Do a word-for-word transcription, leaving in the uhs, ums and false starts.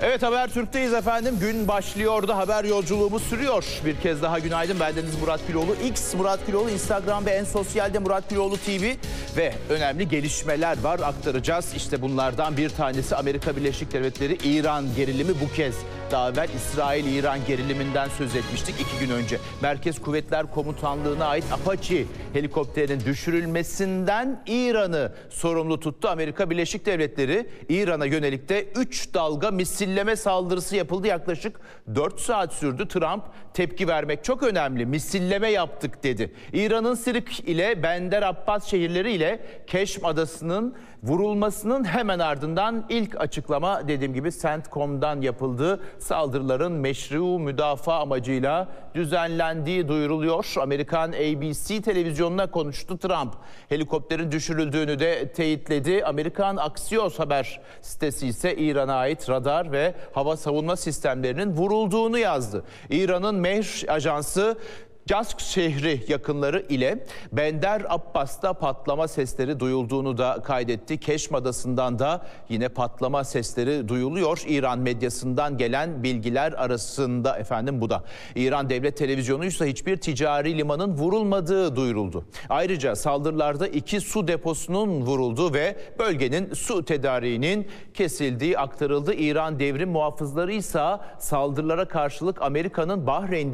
Evet, Habertürk'teyiz efendim. Gün başlıyordu. Haber yolculuğumuz sürüyor. Bir kez daha günaydın. Bendeniz Murat Güloğlu. X Murat Güloğlu, Instagram ve en sosyalde Murat Güloğlu T V. Ve önemli gelişmeler var, aktaracağız. İşte bunlardan bir tanesi Amerika Birleşik Devletleri İran gerilimi bu kez. Daha evvel İsrail-İran geriliminden söz etmiştik iki gün önce. Merkez Kuvvetler Komutanlığı'na ait Apache helikopterinin düşürülmesinden İran'ı sorumlu tuttu. Amerika Birleşik Devletleri İran'a yönelik de üç dalga misilleme saldırısı yapıldı. Yaklaşık dört saat sürdü. Trump tepki vermek çok önemli. Misilleme yaptık dedi. İran'ın Sirik ile Bender Abbas şehirleri ile Keşm Adası'nın vurulmasının hemen ardından ilk açıklama dediğim gibi CENTCOM'dan yapıldı. Saldırıların meşru müdafaa amacıyla düzenlendiği duyuruluyor. Amerikan A B C televizyonuna konuştu Trump. Helikopterin düşürüldüğünü de teyitledi. Amerikan Axios haber sitesi ise İran'a ait radar ve hava savunma sistemlerinin vurulduğunu yazdı. İran'ın Mehr ajansı Cask şehri yakınları ile Bender Abbas'ta patlama sesleri duyulduğunu da kaydetti. Keşm Adası'ndan da yine patlama sesleri duyuluyor. İran medyasından gelen bilgiler arasında efendim bu da. İran Devlet Televizyonu ise hiçbir ticari limanın vurulmadığı duyuruldu. Ayrıca saldırılarda iki su deposunun vurulduğu ve bölgenin su tedariğinin kesildiği aktarıldı. İran devrim muhafızları ise saldırılara karşılık Amerika'nın Bahreyn